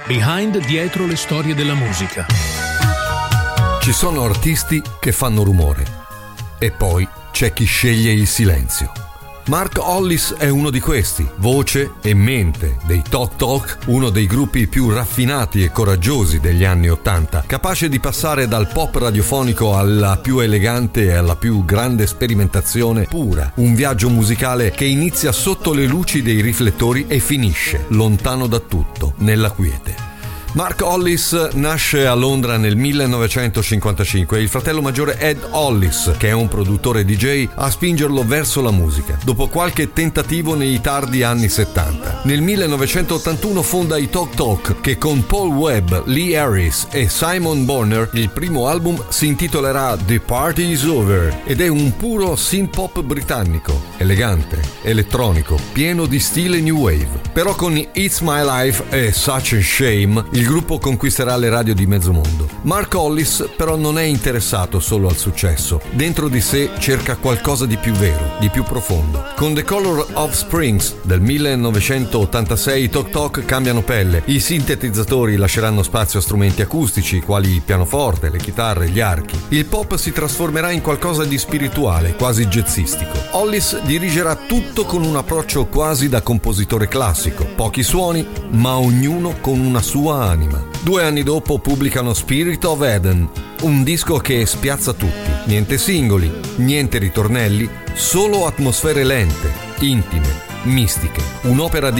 Behind, dietro le storie della musica. Ci sono artisti che fanno rumore e poi c'è chi sceglie il silenzio. Mark Hollis è uno di questi, voce e mente dei Talk Talk, uno dei gruppi più raffinati e coraggiosi degli anni '80, capace di passare dal pop radiofonico alla più elegante e alla più grande sperimentazione pura, un viaggio musicale che inizia sotto le luci dei riflettori e finisce, lontano da tutto, nella quiete. Mark Hollis nasce a Londra nel 1955 e il fratello maggiore Ed Hollis, che è un produttore DJ, a spingerlo verso la musica, dopo qualche tentativo nei tardi anni 70. Nel 1981 fonda i Talk Talk, che con Paul Webb, Lee Harris e Simon Bonner, il primo album si intitolerà The Party Is Over ed è un puro synth-pop britannico, elegante, elettronico, pieno di stile new wave. Però con It's My Life e Such a Shame il gruppo conquisterà le radio di mezzo mondo. Mark Hollis però non è interessato solo al successo. Dentro di sé cerca qualcosa di più vero, di più profondo. Con The Color of Springs del 1986 i Talk Talk cambiano pelle. I sintetizzatori lasceranno spazio a strumenti acustici quali il pianoforte, le chitarre, gli archi. Il pop si trasformerà in qualcosa di spirituale, quasi jazzistico. Hollis dirigerà tutto con un approccio quasi da compositore classico. Pochi suoni, ma ognuno con una sua anima. 2 anni dopo pubblicano Spirit of Eden, un disco che spiazza tutti. Niente singoli, niente ritornelli, solo atmosfere lente, intime, mistiche. Un'opera di